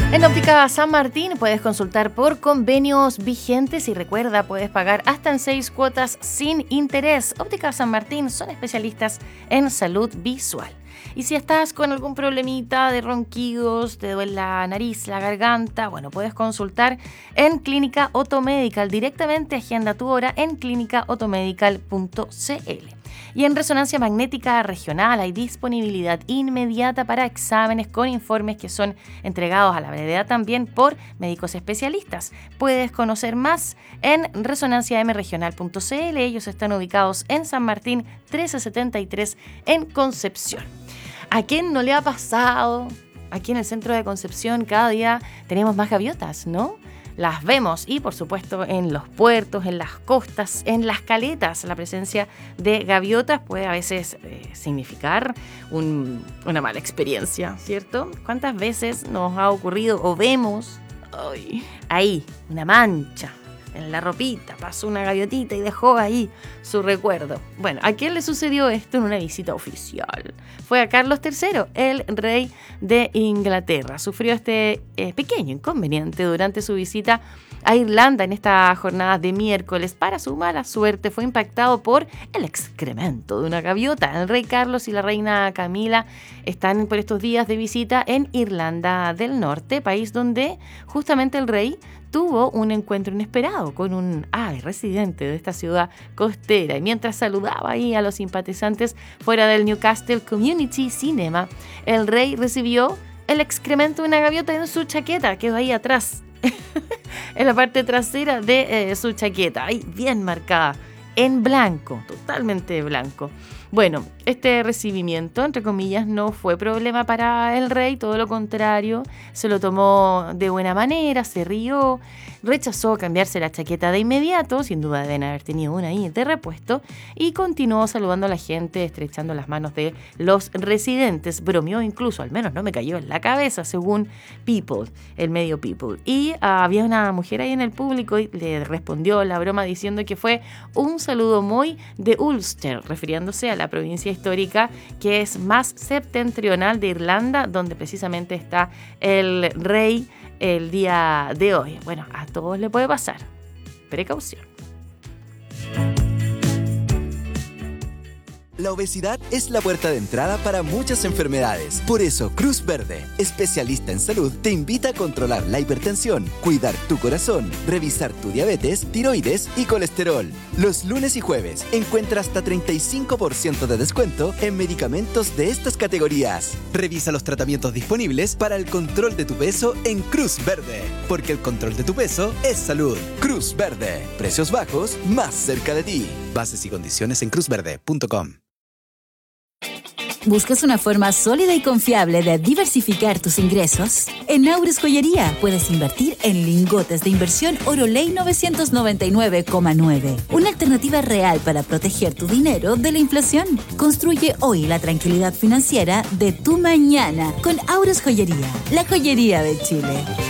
En Óptica San Martín puedes consultar por convenios vigentes y recuerda, puedes pagar hasta en 6 cuotas sin interés. Óptica San Martín son especialistas en salud visual. Y si estás con algún problemita de ronquidos, te duele la nariz, la garganta, bueno, puedes consultar en Clínica Otomedical. Directamente agenda tu hora en clínicaotomedical.cl. Y en Resonancia Magnética Regional hay disponibilidad inmediata para exámenes con informes que son entregados a la brevedad también por médicos especialistas. Puedes conocer más en resonanciamregional.cl. Ellos están ubicados en San Martín 1373 en Concepción. ¿A quién no le ha pasado? Aquí en el centro de Concepción cada día tenemos más gaviotas, ¿no? Las vemos y, por supuesto, en los puertos, en las costas, en las caletas. La presencia de gaviotas puede a veces significar una mala experiencia, ¿cierto? ¿Cuántas veces nos ha ocurrido o vemos ahí una mancha en la ropita? Pasó una gaviotita y dejó ahí su recuerdo. Bueno, ¿a quién le sucedió esto en una visita oficial? Fue a Carlos III, el rey de Inglaterra. Sufrió este pequeño inconveniente durante su visita a Irlanda en esta jornada de miércoles. Para su mala suerte fue impactado por el excremento de una gaviota. El rey Carlos y la reina Camila están por estos días de visita en Irlanda del Norte, país donde justamente el rey tuvo un encuentro inesperado con un ave residente de esta ciudad costera. Y mientras saludaba ahí a los simpatizantes fuera del Newcastle Community Cinema, el rey recibió el excremento de una gaviota en su chaqueta. Quedó ahí atrás, en la parte trasera de su chaqueta, ahí bien marcada, en blanco, totalmente blanco. Bueno, este recibimiento, entre comillas, no fue problema para el rey, todo lo contrario, se lo tomó de buena manera, se rió, rechazó cambiarse la chaqueta de inmediato, sin duda deben haber tenido una ahí de repuesto, y continuó saludando a la gente, estrechando las manos de los residentes. Bromeó incluso, al menos no me cayó en la cabeza, según People, el medio People. Y había una mujer ahí en el público y le respondió la broma diciendo que fue un saludo muy de Ulster, refiriéndose a la provincia histórica que es más septentrional de Irlanda, donde precisamente está el rey el día de hoy. Bueno, a todos le puede pasar. Precaución. La obesidad es la puerta de entrada para muchas enfermedades. Por eso, Cruz Verde, especialista en salud, te invita a controlar la hipertensión, cuidar tu corazón, revisar tu diabetes, tiroides y colesterol. Los lunes y jueves encuentra hasta 35% de descuento en medicamentos de estas categorías. Revisa los tratamientos disponibles para el control de tu peso en Cruz Verde, porque el control de tu peso es salud. Cruz Verde, precios bajos más cerca de ti. Bases y condiciones en cruzverde.com. ¿Buscas una forma sólida y confiable de diversificar tus ingresos? En Naures Joyería puedes invertir en lingotes de inversión Oroley 999,9. Una alternativa real para proteger tu dinero de la inflación. Construye hoy la tranquilidad financiera de tu mañana con Aures Joyería, la joyería de Chile.